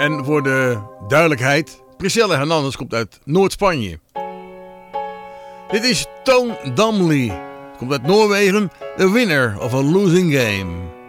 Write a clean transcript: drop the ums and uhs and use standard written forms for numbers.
En voor de duidelijkheid, Priscilla Hernandez komt uit Noord-Spanje. Dit is Tone Damley. Komt uit Noorwegen, the winner of a losing game.